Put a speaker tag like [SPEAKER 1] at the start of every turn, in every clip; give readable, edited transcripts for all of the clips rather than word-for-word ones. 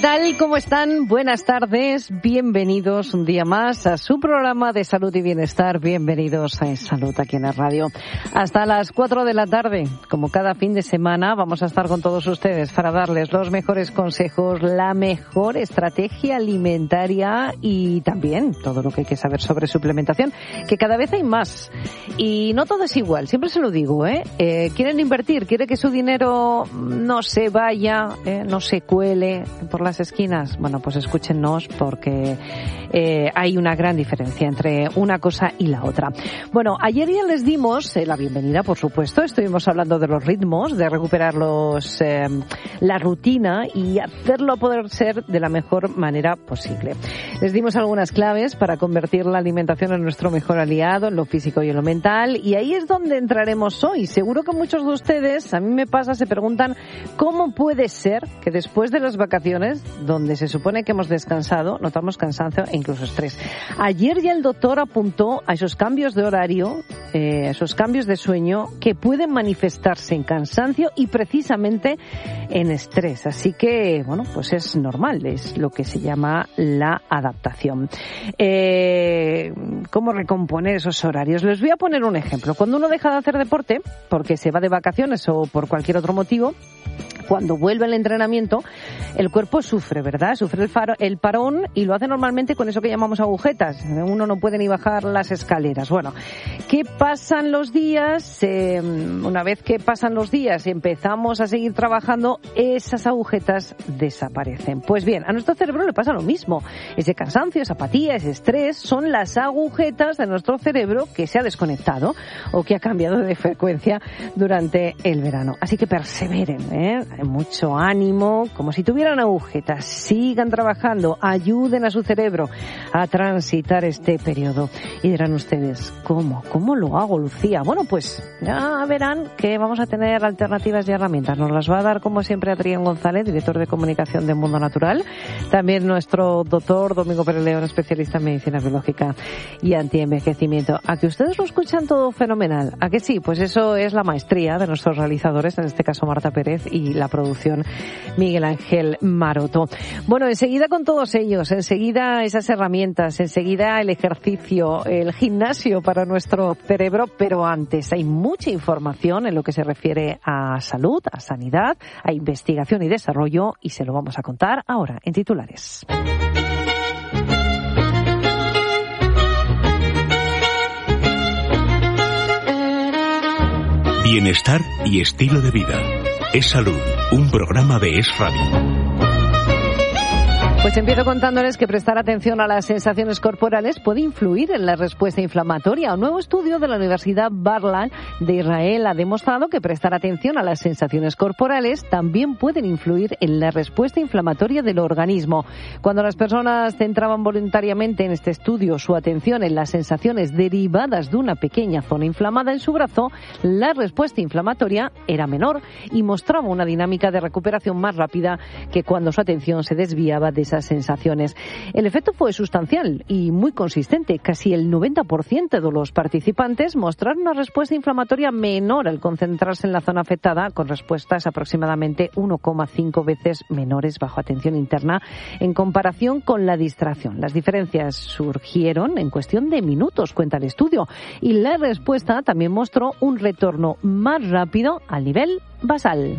[SPEAKER 1] tal? ¿Cómo están? Buenas tardes. Bienvenidos un día más a su programa de salud y bienestar. Bienvenidos a Salud aquí en la radio. Hasta las 4 de la tarde, como cada fin de semana, vamos a estar con todos ustedes para darles los mejores consejos, la mejor estrategia alimentaria y también todo lo que hay que saber sobre suplementación, que cada vez hay más. Y no todo es igual, siempre se lo digo, quieren invertir, quiere que su dinero no se vaya, no se cuele por las esquinas. Bueno, pues escúchenos porque hay una gran diferencia entre una cosa y la otra. Bueno, ayer ya les dimos la bienvenida, por supuesto. Estuvimos hablando de los ritmos, de recuperar la rutina y hacerlo poder ser de la mejor manera posible. Les dimos algunas claves para convertir la alimentación en nuestro mejor aliado, en lo físico y en lo mental, y ahí es donde entraremos hoy. Seguro que muchos de ustedes, a mí me pasa, se preguntan cómo puede ser que después de las vacaciones, donde se supone que hemos descansado, notamos cansancio e incluso estrés. Ayer ya el doctor apuntó a esos cambios de horario, esos cambios de sueño que pueden manifestarse en cansancio y precisamente en estrés. Así que, bueno, pues es normal, es lo que se llama la adaptación. ¿Cómo recomponer esos horarios? Les voy a poner un ejemplo. Cuando uno deja de hacer deporte, porque se va de vacaciones o por cualquier otro motivo, cuando vuelve al entrenamiento, el cuerpo sufre, ¿verdad? Sufre el parón y lo hace normalmente con eso que llamamos agujetas. Uno no puede ni bajar las escaleras. Bueno, ¿qué pasan los días? Una vez que pasan los días y empezamos a seguir trabajando, esas agujetas desaparecen. Pues bien, a nuestro cerebro le pasa lo mismo. Ese cansancio, esa apatía, ese estrés son las agujetas de nuestro cerebro que se ha desconectado o que ha cambiado de frecuencia durante el verano. Así que perseveren, mucho ánimo, como si tuvieran agujetas, sigan trabajando, ayuden a su cerebro a transitar este periodo. Y dirán ustedes, ¿cómo lo hago, Lucía? Bueno, pues ya verán que vamos a tener alternativas y herramientas. Nos las va a dar, como siempre, Adrián González, director de comunicación de Mundo Natural. También nuestro doctor Domingo Pérez León, especialista en medicina biológica y antienvejecimiento. ¿A que ustedes lo escuchan todo fenomenal? ¿A que sí? Pues eso es la maestría de nuestros realizadores, en este caso Marta Pérez, y la producción Miguel Ángel Maroto. Bueno, enseguida con todos ellos, enseguida esas herramientas, enseguida el ejercicio, el gimnasio para nuestro cerebro, pero antes hay mucha información en lo que se refiere a salud, a sanidad, a investigación y desarrollo, y se lo vamos a contar ahora en titulares.
[SPEAKER 2] Bienestar y estilo de vida. Es Salud, un programa de Es Radio.
[SPEAKER 1] Pues empiezo contándoles que prestar atención a las sensaciones corporales puede influir en la respuesta inflamatoria. Un nuevo estudio de la Universidad Bar-Ilan de Israel ha demostrado que prestar atención a las sensaciones corporales también pueden influir en la respuesta inflamatoria del organismo. Cuando las personas centraban voluntariamente en este estudio su atención en las sensaciones derivadas de una pequeña zona inflamada en su brazo, la respuesta inflamatoria era menor y mostraba una dinámica de recuperación más rápida que cuando su atención se desviaba de esas sensaciones. El efecto fue sustancial y muy consistente. Casi el 90% de los participantes mostraron una respuesta inflamatoria menor al concentrarse en la zona afectada, con respuestas aproximadamente 1,5 veces menores bajo atención interna en comparación con la distracción. Las diferencias surgieron en cuestión de minutos, cuenta el estudio, y la respuesta también mostró un retorno más rápido al nivel basal.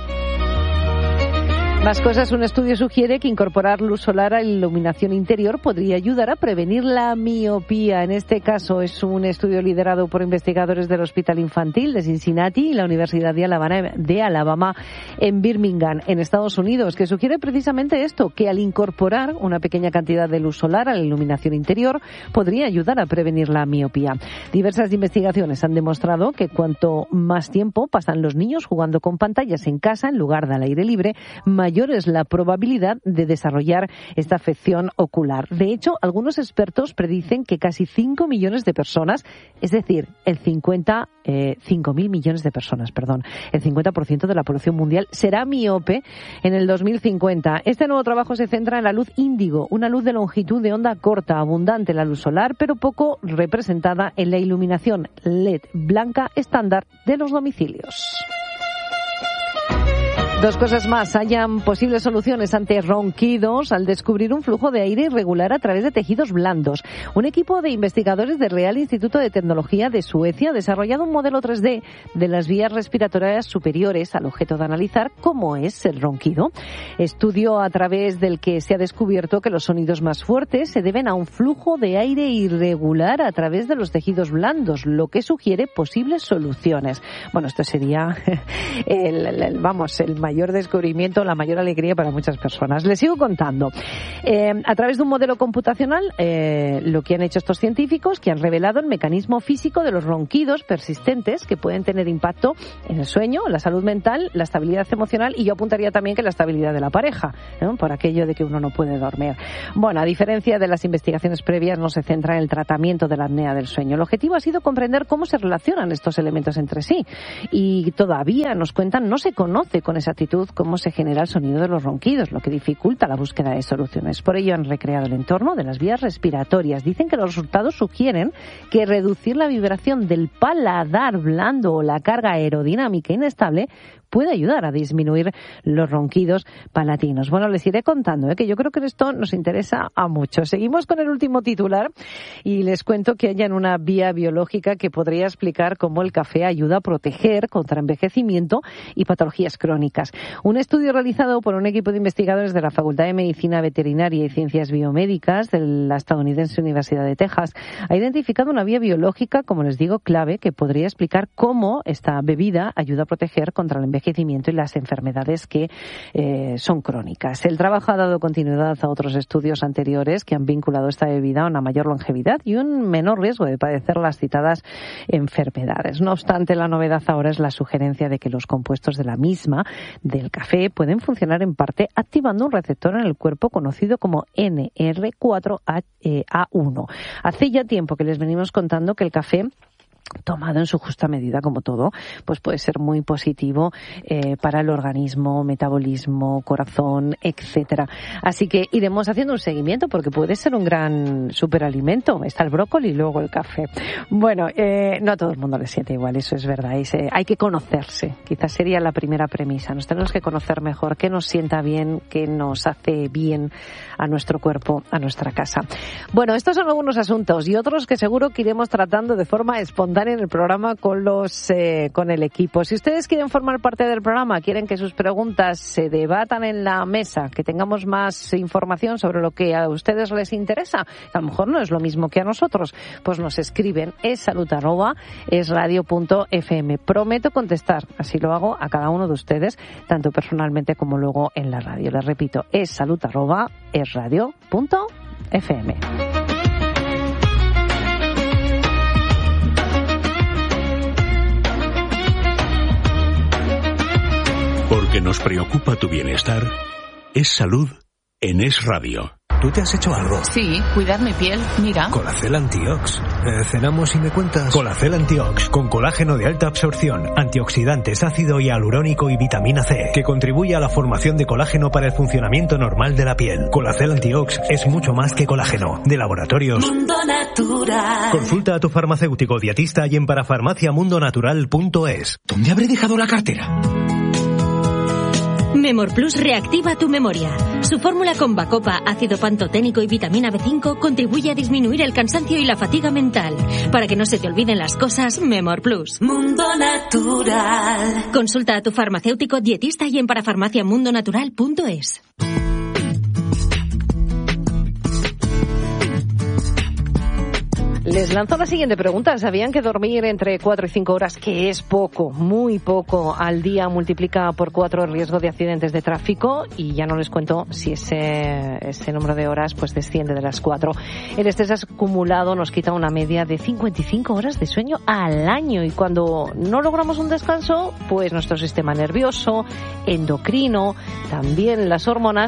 [SPEAKER 1] Más cosas, un estudio sugiere que incorporar luz solar a la iluminación interior podría ayudar a prevenir la miopía. En este caso es un estudio liderado por investigadores del Hospital Infantil de Cincinnati y la Universidad de Alabama en Birmingham, en Estados Unidos, que sugiere precisamente esto, que al incorporar una pequeña cantidad de luz solar a la iluminación interior podría ayudar a prevenir la miopía. Diversas investigaciones han demostrado que cuanto más tiempo pasan los niños jugando con pantallas en casa en lugar de al aire libre, mayor es la probabilidad de desarrollar esta afección ocular. De hecho, algunos expertos predicen que casi 5 millones de personas, es decir, 5.000 millones de personas, el 50% de la población mundial será miope en el 2050. Este nuevo trabajo se centra en la luz índigo, una luz de longitud de onda corta, abundante en la luz solar, pero poco representada en la iluminación LED blanca estándar de los domicilios. Dos cosas más. Hayan posibles soluciones ante ronquidos al descubrir un flujo de aire irregular a través de tejidos blandos. Un equipo de investigadores del Real Instituto de Tecnología de Suecia ha desarrollado un modelo 3D de las vías respiratorias superiores al objeto de analizar cómo es el ronquido. Estudio a través del que se ha descubierto que los sonidos más fuertes se deben a un flujo de aire irregular a través de los tejidos blandos, lo que sugiere posibles soluciones. Bueno, esto sería el mayor descubrimiento, la mayor alegría para muchas personas. Les sigo contando. A través de un modelo computacional, lo que han hecho estos científicos, que han revelado el mecanismo físico de los ronquidos persistentes que pueden tener impacto en el sueño, la salud mental, la estabilidad emocional y yo apuntaría también que la estabilidad de la pareja, ¿no? Por aquello de que uno no puede dormir. Bueno, a diferencia de las investigaciones previas, no se centra en el tratamiento de la apnea del sueño. El objetivo ha sido comprender cómo se relacionan estos elementos entre sí y todavía, nos cuentan, no se conoce con exactitud cómo se genera el sonido de los ronquidos, lo que dificulta la búsqueda de soluciones. Por ello han recreado el entorno de las vías respiratorias. Dicen que los resultados sugieren que reducir la vibración del paladar blando o la carga aerodinámica inestable puede ayudar a disminuir los ronquidos palatinos. Bueno, les iré contando, que yo creo que esto nos interesa a muchos. Seguimos con el último titular y les cuento que hayan una vía biológica que podría explicar cómo el café ayuda a proteger contra envejecimiento y patologías crónicas. Un estudio realizado por un equipo de investigadores de la Facultad de Medicina Veterinaria y Ciencias Biomédicas de la estadounidense Universidad de Texas ha identificado una vía biológica, como les digo, clave, que podría explicar cómo esta bebida ayuda a proteger contra el envejecimiento y las enfermedades que son crónicas. El trabajo ha dado continuidad a otros estudios anteriores que han vinculado esta bebida a una mayor longevidad y un menor riesgo de padecer las citadas enfermedades. No obstante, la novedad ahora es la sugerencia de que los compuestos de la misma, del café, pueden funcionar en parte activando un receptor en el cuerpo conocido como NR4A1. Hace ya tiempo que les venimos contando que el café, tomado en su justa medida, como todo, pues puede ser muy positivo para el organismo, metabolismo, corazón, etcétera. Así que iremos haciendo un seguimiento porque puede ser un gran superalimento. Está el brócoli y luego el café. Bueno, no a todo el mundo le siente igual, eso es verdad. Hay que conocerse. Quizás sería la primera premisa. Nos tenemos que conocer mejor qué nos sienta bien, qué nos hace bien a nuestro cuerpo, a nuestra casa. Bueno, estos son algunos asuntos y otros que seguro que iremos tratando de forma espontánea en el programa con el equipo. Si ustedes quieren formar parte del programa, quieren que sus preguntas se debatan en la mesa, que tengamos más información sobre lo que a ustedes les interesa, que a lo mejor no es lo mismo que a nosotros, pues nos escriben essalud@esradio.fm. Prometo contestar, así lo hago a cada uno de ustedes, tanto personalmente como luego en la radio. Les repito, essalud@esradio.fm.
[SPEAKER 2] Porque nos preocupa tu bienestar, es salud en Es Radio.
[SPEAKER 3] ¿Tú te has hecho algo?
[SPEAKER 4] Sí, cuidar mi piel, mira.
[SPEAKER 3] Colacel Antiox. Cenamos y me cuentas. Colacel Antiox, con colágeno de alta absorción, antioxidantes, ácido hialurónico y vitamina C, que contribuye a la formación de colágeno para el funcionamiento normal de la piel. Colacel Antiox es mucho más que colágeno. De Laboratorios
[SPEAKER 5] Mundo Natural.
[SPEAKER 3] Consulta a tu farmacéutico dietista y en parafarmaciamundonatural.es.
[SPEAKER 6] ¿Dónde habré dejado la cartera?
[SPEAKER 7] Memor Plus reactiva tu memoria. Su fórmula con bacopa, ácido pantoténico y vitamina B5 contribuye a disminuir el cansancio y la fatiga mental. Para que no se te olviden las cosas, Memor Plus.
[SPEAKER 5] Mundo Natural.
[SPEAKER 7] Consulta a tu farmacéutico dietista y en parafarmaciamundonatural.es.
[SPEAKER 1] Les lanzo la siguiente pregunta. ¿Sabían que dormir entre 4 y 5 horas, que es poco, muy poco, al día, multiplica por 4 el riesgo de accidentes de tráfico? Y ya no les cuento si ese número de horas pues desciende de las 4. El estrés acumulado nos quita una media de 55 horas de sueño al año. Y cuando no logramos un descanso, pues nuestro sistema nervioso, endocrino, también las hormonas,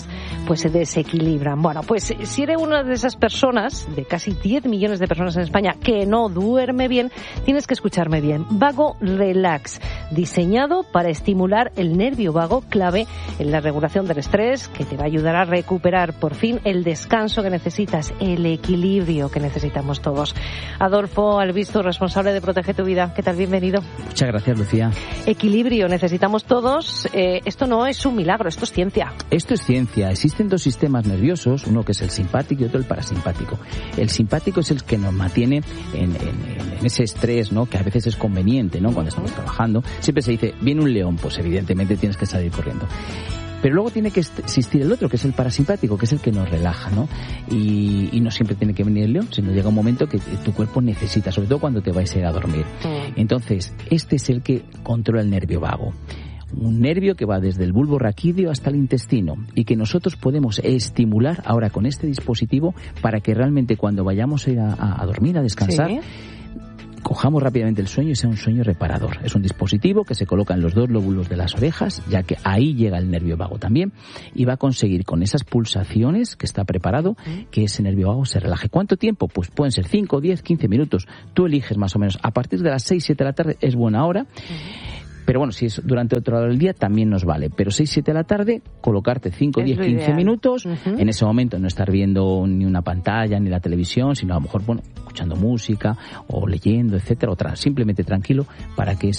[SPEAKER 1] pues se desequilibran. Bueno, pues si eres una de esas personas, de casi 10 millones de personas en España, que no duerme bien, tienes que escucharme bien. Vago Relax, diseñado para estimular el nervio vago, clave en la regulación del estrés, que te va a ayudar a recuperar por fin el descanso que necesitas, el equilibrio que necesitamos todos. Adolfo Albisto, responsable de Protege tu Vida. ¿Qué tal? Bienvenido.
[SPEAKER 6] Muchas gracias, Lucía.
[SPEAKER 1] Equilibrio necesitamos todos. Esto no es un milagro, esto es ciencia.
[SPEAKER 6] Esto es ciencia. Existen dos sistemas nerviosos, uno que es el simpático y otro el parasimpático. El simpático es el que nos mantiene en ese estrés, ¿no? Que a veces es conveniente, ¿no? Cuando estamos trabajando. Siempre se dice, viene un león, pues evidentemente tienes que salir corriendo. Pero luego tiene que existir el otro, que es el parasimpático, que es el que nos relaja, ¿no? Y no siempre tiene que venir el león, sino llega un momento que tu cuerpo necesita, sobre todo cuando te vais a ir a dormir. Entonces, este es el que controla el nervio vago. Un nervio que va desde el bulbo raquídeo hasta el intestino y que nosotros podemos estimular ahora con este dispositivo para que realmente cuando vayamos a ir a dormir, a descansar, ¿sí?, cojamos rápidamente el sueño y sea un sueño reparador. Es un dispositivo que se coloca en los dos lóbulos de las orejas, ya que ahí llega el nervio vago también, y va a conseguir con esas pulsaciones que está preparado que ese nervio vago se relaje. ¿Cuánto tiempo? Pues pueden ser 5, 10, 15 minutos. Tú eliges más o menos. A partir de las 6, 7 de la tarde es buena hora. Pero bueno, si es durante otro lado del día también nos vale. Pero 6, 7 de la tarde, colocarte 5, 10, 15 minutos. En ese momento no estar viendo ni una pantalla ni la televisión, sino a lo mejor, bueno, escuchando música o leyendo, etcétera, simplemente tranquilo para que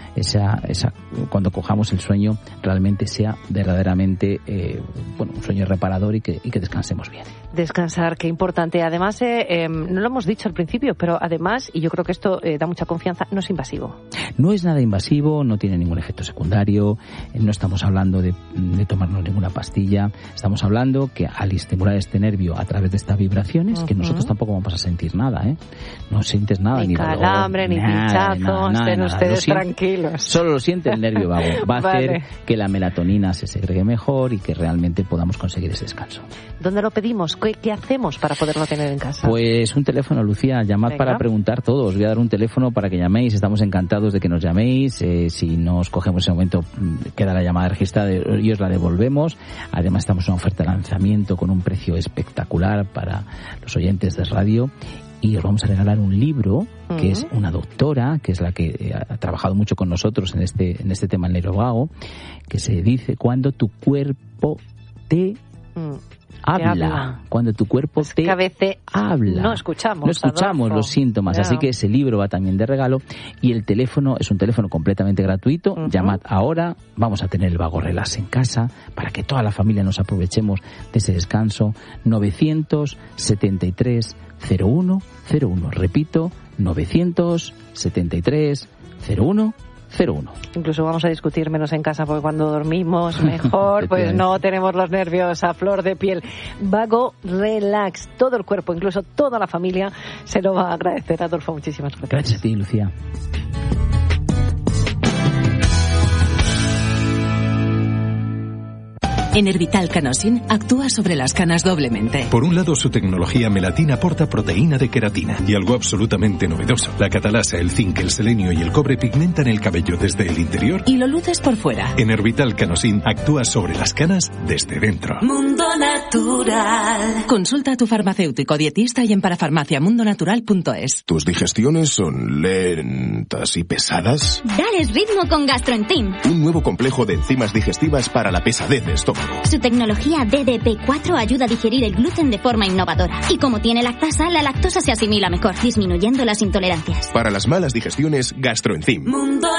[SPEAKER 6] cuando cojamos el sueño realmente sea verdaderamente un sueño reparador y que descansemos bien.
[SPEAKER 1] Descansar, qué importante. Además, no lo hemos dicho al principio, pero además, y yo creo que esto da mucha confianza, no es invasivo.
[SPEAKER 6] No es nada invasivo, no tiene ningún efecto secundario, no estamos hablando de tomarnos ninguna pastilla, estamos hablando que al estimular este nervio a través de estas vibraciones, que nosotros tampoco vamos a sentir nada, no sientes nada, ni
[SPEAKER 1] calambre, ni pinchazo, estén ustedes tranquilos.
[SPEAKER 6] Solo lo siente el nervio vago. Va a hacer que la melatonina se segregue mejor y que realmente podamos conseguir ese descanso.
[SPEAKER 1] ¿Dónde lo pedimos? ¿Qué hacemos para poderlo tener en casa?
[SPEAKER 6] Pues un teléfono, Lucía, llamad para preguntar todo. Os voy a dar un teléfono para que llaméis, estamos encantados de que nos llaméis. Si no os cogemos en ese momento, queda la llamada registrada y os la devolvemos. Además estamos en una oferta de lanzamiento con un precio espectacular para los oyentes de radio. Y os vamos a regalar un libro que es una doctora, que es la que ha trabajado mucho con nosotros en este tema del nervio vago, que se dice Cuando tu cuerpo te habla. Cuando tu cuerpo te habla.
[SPEAKER 1] No escuchamos
[SPEAKER 6] los síntomas. Así que ese libro va también de regalo. Y el teléfono es un teléfono completamente gratuito. Llamad ahora. Vamos a tener el Vago Relax en casa para que toda la familia nos aprovechemos de ese descanso. 973 0101. Repito, 973 0101.
[SPEAKER 1] Incluso vamos a discutir menos en casa porque cuando dormimos mejor, pues no tenemos los nervios a flor de piel. Vago Relax, todo el cuerpo, incluso toda la familia se lo va a agradecer. Adolfo, muchísimas gracias.
[SPEAKER 6] Gracias a ti, Lucía.
[SPEAKER 8] Enervital Canosin actúa sobre las canas doblemente.
[SPEAKER 9] Por un lado, su tecnología Melatin aporta proteína de queratina y algo absolutamente novedoso. La catalasa, el zinc, el selenio y el cobre pigmentan el cabello desde el interior
[SPEAKER 8] y lo luces por fuera.
[SPEAKER 9] Enervital Canosin actúa sobre las canas desde dentro.
[SPEAKER 5] Mundo Natural.
[SPEAKER 8] Consulta a tu farmacéutico dietista y en parafarmaciamundonatural.es.
[SPEAKER 10] ¿Tus digestiones son lentas y pesadas?
[SPEAKER 11] Dales ritmo con GastroEnzyme.
[SPEAKER 10] Un nuevo complejo de enzimas digestivas para la pesadez de estómago.
[SPEAKER 11] Su tecnología DDP4 ayuda a digerir el gluten de forma innovadora. Y como tiene lactasa, la lactosa se asimila mejor, disminuyendo las intolerancias.
[SPEAKER 10] Para las malas digestiones, GastroEnzyme.
[SPEAKER 5] Mundo